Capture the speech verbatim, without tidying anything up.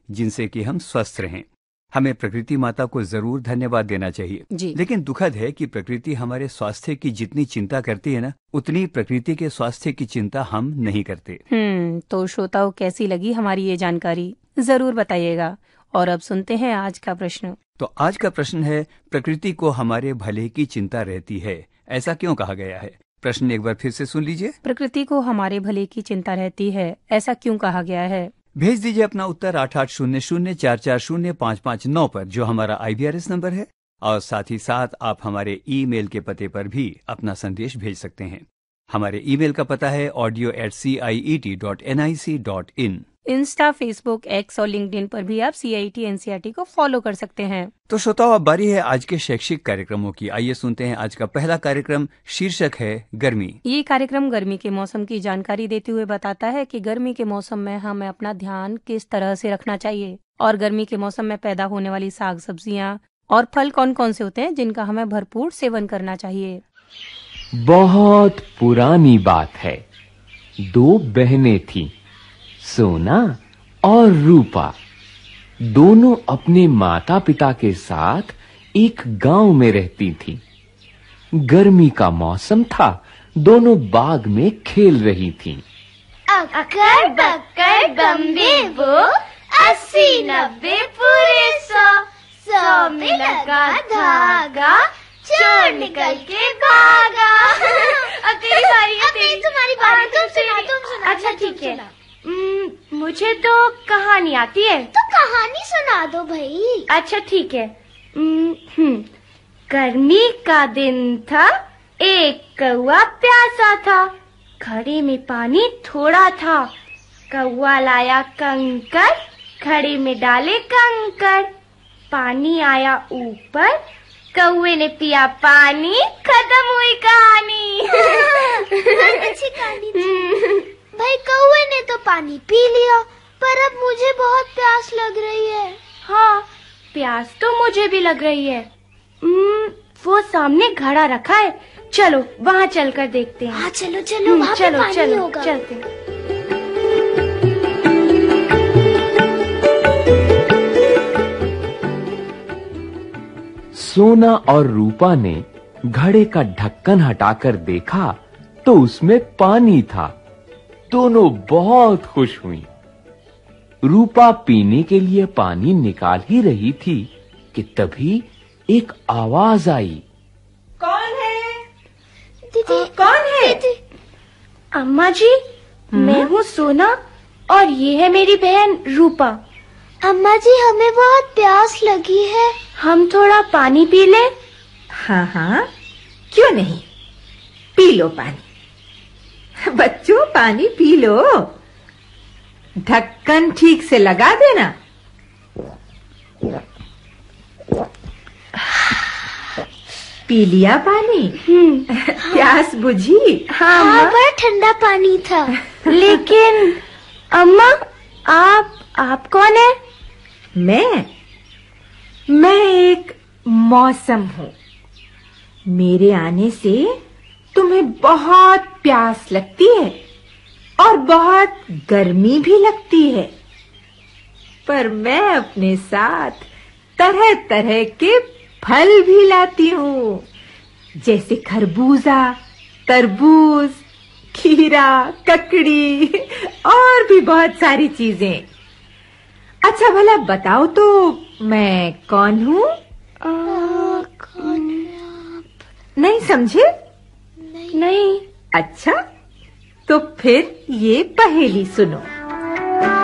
जिनसे कि हम स्वस्थ रहें। हमें प्रकृति माता को जरूर धन्यवाद देना चाहिए जी। लेकिन दुखद है कि प्रकृति हमारे स्वास्थ्य की जितनी चिंता करती है ना, उतनी प्रकृति के स्वास्थ्य की चिंता हम नहीं करते। हम्म तो श्रोताओं, कैसी लगी हमारी ये जानकारी, जरूर बताइएगा। और अब सुनते हैं आज का प्रश्न। तो आज का प्रश्न है, प्रकृति को हमारे भले की चिंता रहती है, ऐसा क्यों कहा गया है? प्रश्न एक बार फिर से सुन लीजिए। प्रकृति को हमारे भले की चिंता रहती है, ऐसा क्यों कहा गया है? भेज दीजिए अपना उत्तर आठ आठ शून्य शून्य चार चार शून्य पाँच पाँच नौ पर, जो हमारा आई वी आर एस नंबर है। और साथ ही साथ आप हमारे ईमेल के पते पर भी अपना संदेश भेज सकते हैं। हमारे ईमेल का पता है audio eight C I E T dot N I C dot in. Insta, Facebook, x और लिंक्डइन पर भी आप सी I T N C R T को फॉलो कर सकते हैं। तो श्रोताओ, अब बारी है आज के शैक्षिक कार्यक्रमों की। आइए सुनते हैं आज का पहला कार्यक्रम। शीर्षक है गर्मी। ये कार्यक्रम गर्मी के मौसम की जानकारी देते हुए बताता है कि गर्मी के मौसम में हमें अपना ध्यान किस तरह से रखना चाहिए और गर्मी के मौसम में पैदा होने वाली साग सब्जियां और फल कौन कौन से होते हैं जिनका हमें भरपूर सेवन करना चाहिए। बहुत पुरानी बात है, दो बहनें थीं, सोना और रूपा। दोनों अपने माता पिता के साथ एक गांव में रहती थीं। गर्मी का मौसम था, दोनों बाग में खेल रही थीं। अक्कर बक्कर बम्बे वो, अस्सी नब्बे पूरे सौ, सौ में लगा धागा, चोर निकल के भागा। अब तेरी बारी है। तेरी तुम्हारी बारी, तुम सुना तुम सुना। अच्छा ठीक है, मुझे तो कहानी आती है। तो कहानी सुना दो भाई। अच्छा ठीक है। हम्म गर्मी का दिन था, एक कौवा प्यासा था, घड़े में पानी थोड़ा था, कौवा लाया कंकर, घड़े में डाले कंकर, पानी आया ऊपर, कौवे ने पिया पानी, खत्म हुई कहानी। अच्छी कहानी थी। भाई कौवे ने तो पानी पी लिया, पर अब मुझे बहुत प्यास लग रही है। हाँ, प्यास तो मुझे भी लग रही है। वो सामने घड़ा रखा है, चलो वहाँ चलकर देखते हैं। हाँ चलो चलो, वहाँ पे पानी चलो होगा। चलते हैं। सोना और रूपा ने घड़े का ढक्कन हटाकर देखा तो उसमें पानी था। दोनों बहुत खुश हुईं। रूपा पीने के लिए पानी निकाल ही रही थी कि तभी एक आवाज आई। कौन है? दीदी। कौन है? दीदी। अम्मा जी, मैं हूँ सोना और ये है मेरी बहन रूपा। अम्मा जी, हमें बहुत प्यास लगी है, हम थोड़ा पानी पी लें? हाँ हाँ, क्यों नहीं, पी लो पानी। बच्चों पानी पी लो, ढक्कन ठीक से लगा देना। पी लिया पानी? प्यास बुझी? हाँ, हाँ बड़ा ठंडा पानी था। लेकिन अम्मा, आप आप कौन है? मैं मैं एक मौसम हूँ। मेरे आने से तुम्हें बहुत प्यास लगती है और बहुत गर्मी भी लगती है, पर मैं अपने साथ तरह तरह के फल भी लाती हूँ, जैसे खरबूजा, तरबूज, खीरा, ककड़ी और भी बहुत सारी चीजें। अच्छा भला बताओ तो मैं कौन हूँ? कौन है आप? नहीं समझे? नहीं, नहीं। अच्छा, तो फिर ये पहेली सुनो।